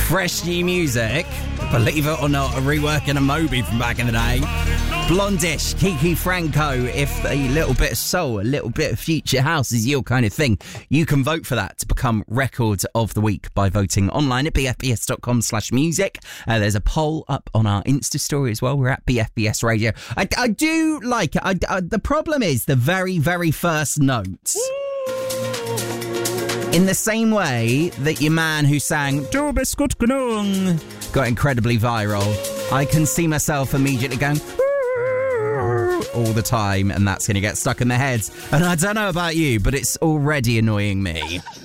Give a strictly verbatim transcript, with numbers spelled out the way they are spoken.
Fresh new music, believe it or not, a reworking a Moby from back in the day. Blondish, Kiki Franco. If a little bit of soul, a little bit of future house is your kind of thing, you can vote for that to become Record of the Week by voting online at bfbs.com slash music. Uh, there's a poll up on our Insta story as well. We're at B F B S Radio. I, I do like it. I, I, the problem is the very, very first note. In the same way that your man who sang Du bist gut genug got incredibly viral, I can see myself immediately going all the time, and that's going to get stuck in their heads. And I don't know about you, but it's already annoying me.